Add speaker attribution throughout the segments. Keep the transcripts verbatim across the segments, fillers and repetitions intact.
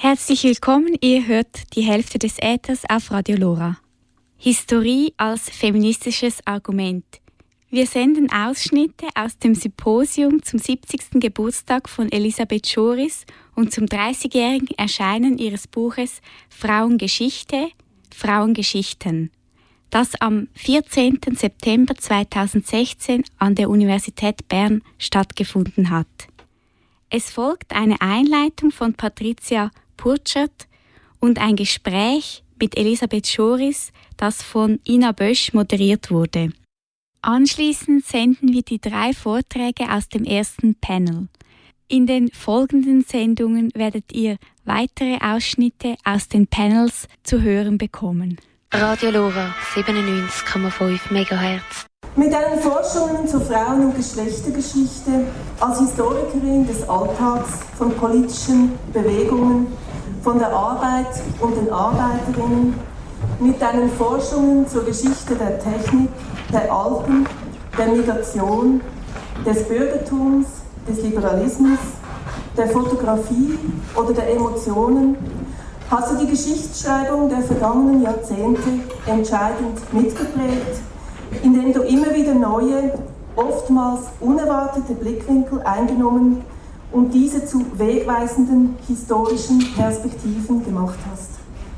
Speaker 1: Herzlich willkommen, ihr hört die Hälfte des Äthers auf Radio Lora. Historie als feministisches Argument. Wir senden Ausschnitte aus dem Symposium zum siebzigsten Geburtstag von Elisabeth Schoris und zum dreißigjährigen Erscheinen ihres Buches Frauengeschichte, Frauengeschichten, das am vierzehnten September zweitausendsechzehn an der Universität Bern stattgefunden hat. Es folgt eine Einleitung von Patricia Purchert und ein Gespräch mit Elisabeth Schoris, das von Ina Bösch moderiert wurde. Anschließend senden wir die drei Vorträge aus dem ersten Panel. In den folgenden Sendungen werdet ihr weitere Ausschnitte aus den Panels zu hören bekommen.
Speaker 2: Radio Lora siebenundneunzig Komma fünf Megahertz.
Speaker 3: Mit deinen Forschungen zur Frauen- und Geschlechtergeschichte, als Historikerin des Alltags, von politischen Bewegungen, von der Arbeit und den Arbeiterinnen, mit deinen Forschungen zur Geschichte der Technik, der Alten, der Migration, des Bürgertums, des Liberalismus, der Fotografie oder der Emotionen, hast du die Geschichtsschreibung der vergangenen Jahrzehnte entscheidend mitgeprägt, indem du immer wieder neue, oftmals unerwartete Blickwinkel eingenommen und diese zu wegweisenden historischen Perspektiven gemacht hast.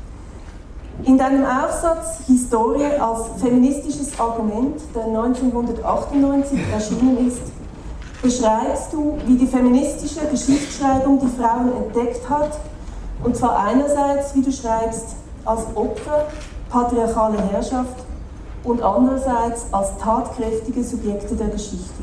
Speaker 3: In deinem Aufsatz Historie als feministisches Argument, der neunzehnhundertachtundneunzig erschienen ist, beschreibst du, wie die feministische Geschichtsschreibung die Frauen entdeckt hat, und zwar einerseits, wie du schreibst, als Opfer patriarchaler Herrschaft und andererseits als tatkräftige Subjekte der Geschichte.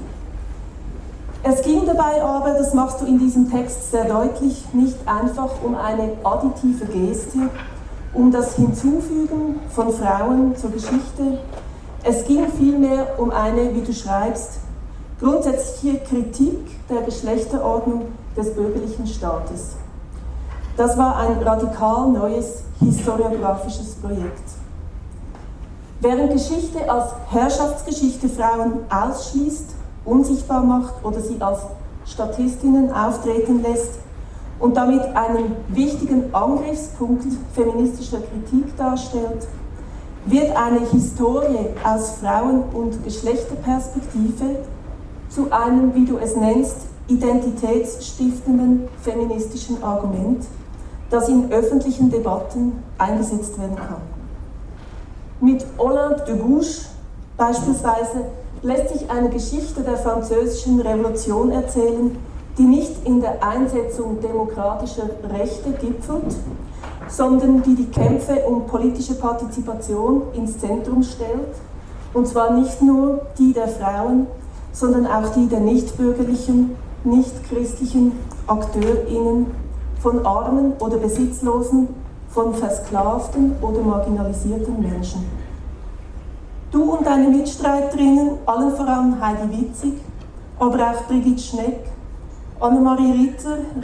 Speaker 3: Es ging dabei aber, das machst du in diesem Text sehr deutlich, nicht einfach um eine additive Geste, um das Hinzufügen von Frauen zur Geschichte. Es ging vielmehr um eine, wie du schreibst, grundsätzliche Kritik der Geschlechterordnung des bürgerlichen Staates. Das war ein radikal neues historiografisches Projekt. Während Geschichte als Herrschaftsgeschichte Frauen ausschließt, unsichtbar macht oder sie als Statistinnen auftreten lässt und damit einen wichtigen Angriffspunkt feministischer Kritik darstellt, wird eine Historie aus Frauen- und Geschlechterperspektive zu einem, wie du es nennst, identitätsstiftenden feministischen Argument, das in öffentlichen Debatten eingesetzt werden kann. Mit Olympe de Gouges beispielsweise lässt sich eine Geschichte der französischen Revolution erzählen, die nicht in der Einsetzung demokratischer Rechte gipfelt, sondern die die Kämpfe um politische Partizipation ins Zentrum stellt, und zwar nicht nur die der Frauen, sondern auch die der nichtbürgerlichen, nichtchristlichen AkteurInnen, von armen oder besitzlosen, von versklavten oder marginalisierten Menschen. Du und deine Mitstreiterinnen, allen voran Heidi Witzig, aber auch Brigitte Schneck, Annemarie Ritter,